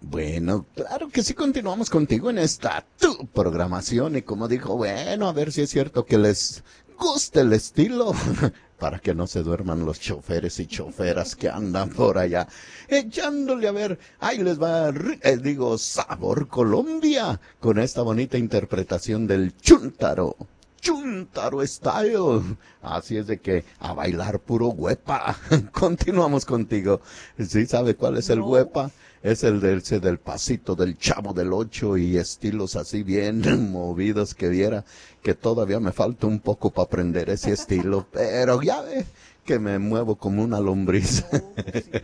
Bueno, claro que sí, continuamos contigo en esta tu programación y como dijo, bueno, a ver si es cierto que les gusta el estilo para que no se duerman los choferes y choferas que andan por allá echándole a ver, ahí les va, digo, Sabor Colombia con esta bonita interpretación del Chuntaro. Chuntaro Style. Así es de que a bailar puro huepa. Continuamos contigo. ¿Sí sabe cuál es el No, huepa? Es el del pasito del Chavo del Ocho y estilos así bien movidos que viera que todavía me falta un poco para aprender ese estilo, pero ya ve que me muevo como una lombriz. no, sí.